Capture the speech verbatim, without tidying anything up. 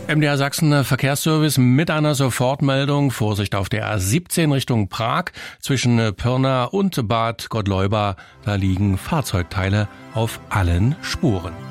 M D R Sachsen Verkehrsservice mit einer Sofortmeldung. Vorsicht auf der A siebzehn Richtung Prag zwischen Pirna und Bad Gottleuba. Da liegen Fahrzeugteile auf allen Spuren.